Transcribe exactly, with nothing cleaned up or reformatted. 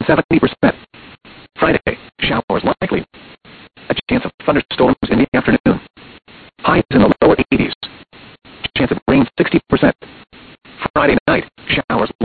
seventy percent. Friday, showers likely. A chance of thunderstorms in the afternoon. Highs in the lower eighties. Chance of rain sixty percent.